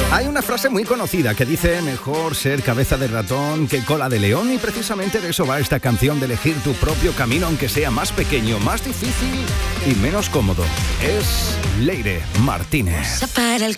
Hay una frase muy conocida que dice: mejor ser cabeza de ratón que cola de león, y precisamente de eso va esta canción, de elegir tu propio camino, aunque sea más pequeño, más difícil y menos cómodo. Es Leire Martínez.